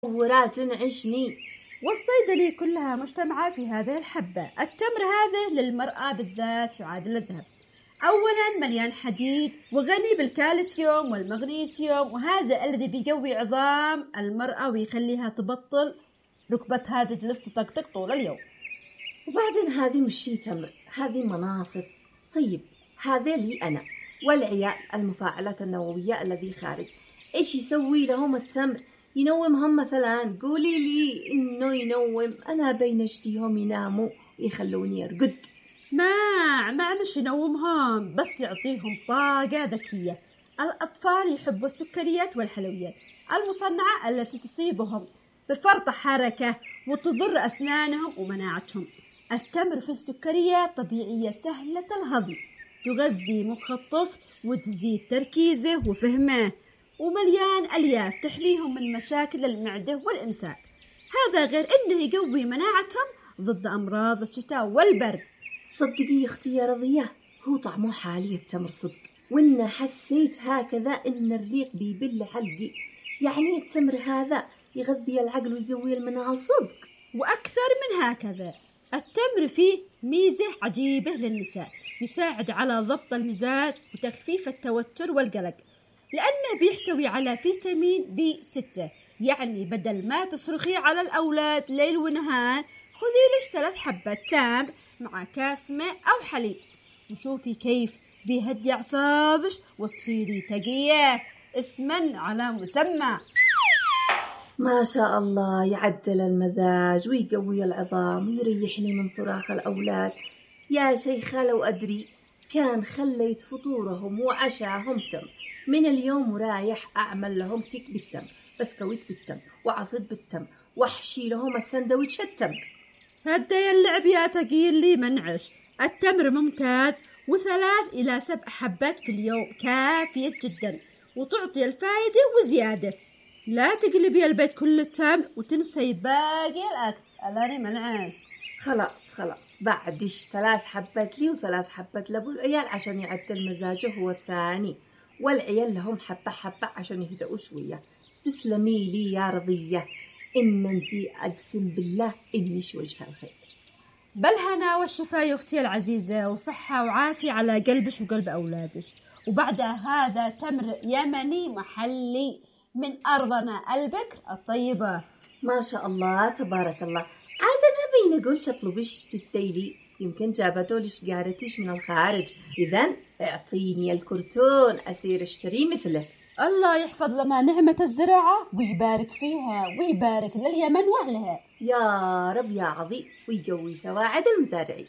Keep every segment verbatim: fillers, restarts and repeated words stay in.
ورات عشني. والصيدلي كلها مجتمعة في هذه الحبة. التمر هذا للمرأة بالذات يعادل الذهب. أولا مليان حديد وغني بالكالسيوم والمغنيسيوم، وهذا الذي بيقوي عظام المرأة ويخليها تبطل ركبتها تجلس تطقطق طول اليوم. وبعدين هذه مش شي تمر، هذه مناصف. طيب هذا لي أنا والعيال المفاعلات النووية الذي خارج، إيش يسوي لهم التمر؟ ينومهم مثلا؟ قولي لي إنه ينوم، أنا بين اشتيهم يناموا ويخلوني أرقد. ما ما مش ينومهم، بس يعطيهم طاقة ذكية. الأطفال يحبوا السكريات والحلويات المصنعة التي تصيبهم بفرط حركة وتضر أسنانهم ومناعتهم. التمر فيه سكريات طبيعية سهلة الهضم تغذي مخ الطفل وتزيد تركيزه وفهمه، ومليان ألياف تحميهم من مشاكل المعدة والإمساك. هذا غير أنه يقوي مناعتهم ضد أمراض الشتاء والبرد. صدقي يا أختي يا رضية، هو طعمه حالي التمر صدق، وإن حسيت هكذا إن الريق بيبل حلقي. يعني التمر هذا يغذي العقل ويقوي المناعة صدق. وأكثر من هكذا، التمر فيه ميزة عجيبة للنساء، يساعد على ضبط المزاج وتخفيف التوتر والقلق، لأنه بيحتوي على فيتامين بي ستة. يعني بدل ما تصرخي على الأولاد ليل ونهار، خذي لك ثلاث حبات تمر مع كاس ماء أو حليب، وشوفي كيف بيهدي أعصابش وتصيري تقية. اسما على مسمى. ما شاء الله، يعدل المزاج ويقوي العظام ويريحني من صراخ الأولاد. يا شيخة لو أدري كان خليت فطورهم وعشاهم تمر. من اليوم ورايح أعمل لهم كيك بالتمر، بسكويت بالتمر، وعصيد بالتمر، وأحشي لهم السندويتش التمر. هدي اللعب يا تقيل لي منعش. التمر ممتاز، وثلاث إلى سبع حبات في اليوم كافية جدا وتعطي الفائدة وزيادة. لا تقلبي البيت كله تمر وتنسي باقي الأكل. ألاني منعش. خلاص خلاص، بعدش ثلاث حبات لي وثلاث حبات لأبو العيال عشان يعدل مزاجه هو الثاني، والعيال لهم حبة حبة عشان يهدأوا شوية. تسلمي لي يا رضية، إن أنتي أقسم بالله إنش وجه الخير. بالهنا والشفاء يا أختي العزيزة، وصحة وعافية على قلبش وقلب أولادش. وبعد هذا تمر يمني محلي من أرضنا البكر الطيبة. ما شاء الله تبارك الله. عاد أنا بين أقول شطلبش تتيلي، يمكن جابته لش قارتش من الخارج. إذن اعطيني الكرتون أسير اشتري مثله. الله يحفظ لنا نعمة الزراعة ويبارك فيها ويبارك لليمن وأهلها يا رب يا عظيم، ويقوي سواعد المزارعين.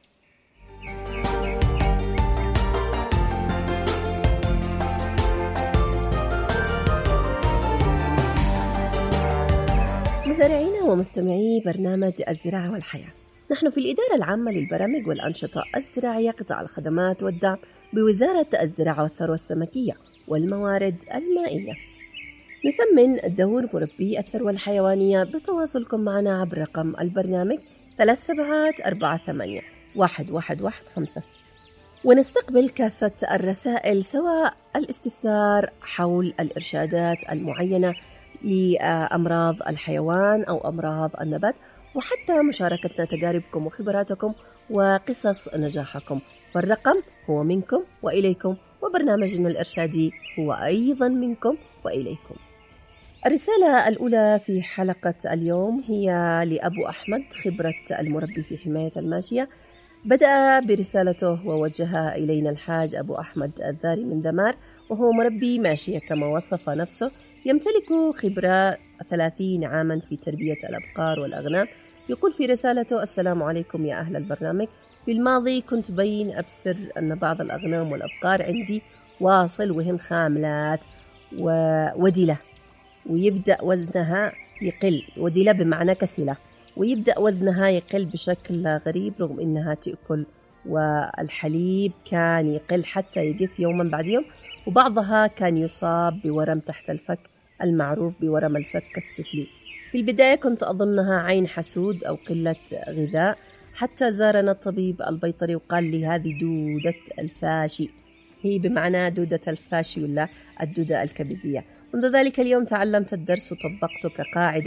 مزارعينا ومستمعي برنامج الزراعة والحياة، نحن في الإدارة العامة للبرامج والأنشطة الزراعية قطاع الخدمات والدعم بوزارة الزراعة والثروة السمكية والموارد المائية. نثمن دور مربي الثروة الحيوانية بتواصلكم معنا عبر رقم البرنامج ثلاث سبعات أربعة ثمانية واحد واحد واحد خمسة، ونستقبل كافة الرسائل سواء الاستفسار حول الإرشادات المعينة لأمراض الحيوان أو أمراض النبات، وحتى مشاركتنا تجاربكم وخبراتكم وقصص نجاحكم. فالرقم هو منكم وإليكم، وبرنامجنا الإرشادي هو أيضا منكم وإليكم. الرسالة الأولى في حلقة اليوم هي لأبو أحمد، خبرة المربي في حماية الماشية. بدأ برسالته ووجهها إلينا الحاج أبو أحمد الذاري من دمار، وهو مربي ماشية كما وصف نفسه، يمتلك خبرة ثلاثين عاما في تربية الأبقار والأغنام. يقول في رسالته: السلام عليكم يا أهل البرنامج، في الماضي كنت بين أبصر أن بعض الأغنام والأبقار عندي واصل وهن خاملات وودلة، ويبدأ وزنها يقل. ودلة بمعنى كسلة، ويبدأ وزنها يقل بشكل غريب رغم أنها تأكل، والحليب كان يقل حتى يقف يوما بعد يوم، وبعضها كان يصاب بورم تحت الفك المعروف بورم الفك السفلي. في البداية كنت أظنها عين حسود أو قلة غذاء، حتى زارنا الطبيب البيطري وقال لي هذه دودة الفاشي، هي بمعنى دودة الفاشي ولا الدودة الكبدية. منذ ذلك اليوم تعلمت الدرس وطبقته كقاعدة